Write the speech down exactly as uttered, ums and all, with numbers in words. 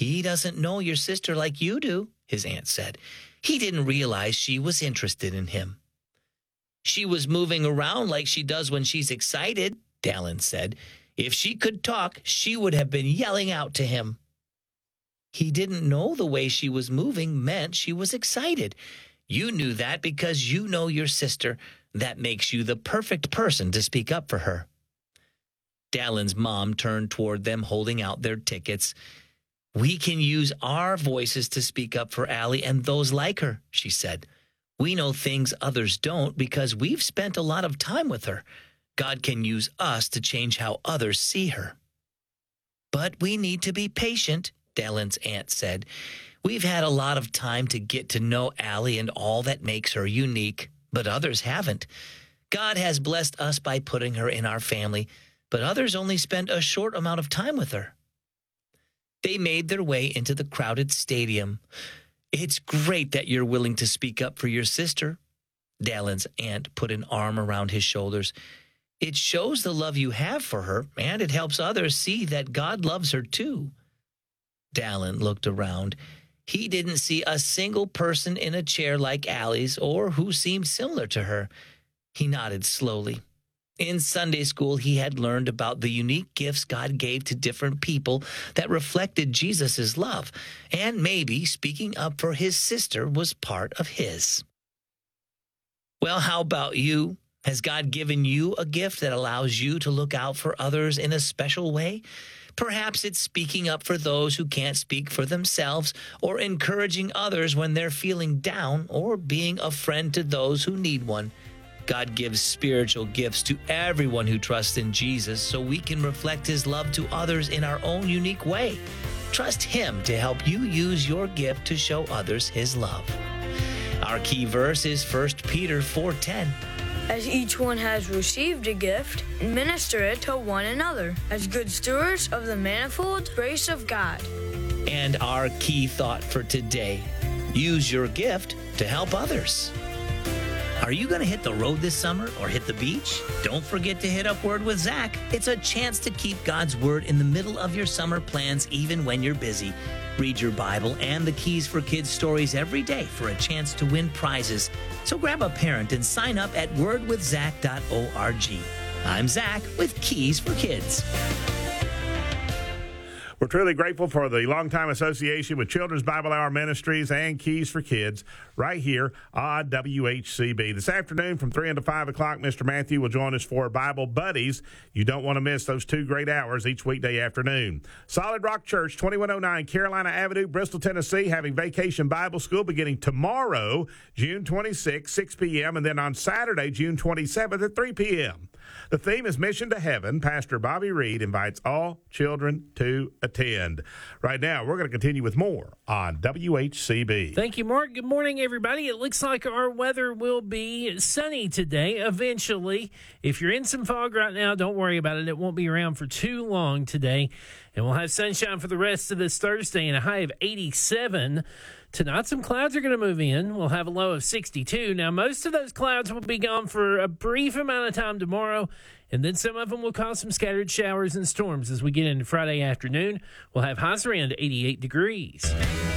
He doesn't know your sister like you do, his aunt said. He didn't realize she was interested in him. She was moving around like she does when she's excited, Dallin said. If she could talk, she would have been yelling out to him. He didn't know the way she was moving meant she was excited. You knew that because you know your sister. That makes you the perfect person to speak up for her. Dallin's mom turned toward them, holding out their tickets. We can use our voices to speak up for Allie and those like her, she said. We know things others don't because we've spent a lot of time with her. God can use us to change how others see her. But we need to be patient, Dallin's aunt said. We've had a lot of time to get to know Allie and all that makes her unique, but others haven't. God has blessed us by putting her in our family, but others only spend a short amount of time with her. They made their way into the crowded stadium. It's great that you're willing to speak up for your sister. Dallin's aunt put an arm around his shoulders. It shows the love you have for her, and it helps others see that God loves her too. Dallin looked around. He didn't see a single person in a chair like Allie's or who seemed similar to her. He nodded slowly. In Sunday school, he had learned about the unique gifts God gave to different people that reflected Jesus' love, and maybe speaking up for his sister was part of his. Well, how about you? Has God given you a gift that allows you to look out for others in a special way? Perhaps it's speaking up for those who can't speak for themselves, or encouraging others when they're feeling down, or being a friend to those who need one. God gives spiritual gifts to everyone who trusts in Jesus so we can reflect his love to others in our own unique way. Trust him to help you use your gift to show others his love. Our key verse is First Peter four ten. As each one has received a gift, minister it to one another as good stewards of the manifold grace of God. And our key thought for today, use your gift to help others. Are you going to hit the road this summer or hit the beach? Don't forget to hit up Word with Zach. It's a chance to keep God's Word in the middle of your summer plans even when you're busy. Read your Bible and the Keys for Kids stories every day for a chance to win prizes. So grab a parent and sign up at word with zach dot org. I'm Zach with Keys for Kids. We're truly grateful for the longtime association with Children's Bible Hour Ministries and Keys for Kids right here on W H C B. This afternoon from three until five o'clock, Mister Matthew will join us for Bible Buddies. You don't want to miss those two great hours each weekday afternoon. Solid Rock Church, twenty-one oh nine Carolina Avenue, Bristol, Tennessee, having Vacation Bible School beginning tomorrow, June twenty-sixth, six p.m., and then on Saturday, June twenty-seventh at three p.m. The theme is Mission to Heaven. Pastor Bobby Reed invites all children to attend. Right now, we're going to continue with more on W H C B. Thank you, Mark. Good morning, everybody. It looks like our weather will be sunny today, eventually. If you're in some fog right now, don't worry about it. It won't be around for too long today. And we'll have sunshine for the rest of this Thursday and a high of eighty-seven. Tonight, some clouds are going to move in. We'll have a low of sixty-two. Now, most of those clouds will be gone for a brief amount of time tomorrow, and then some of them will cause some scattered showers and storms as we get into Friday afternoon. We'll have highs around eighty-eight degrees.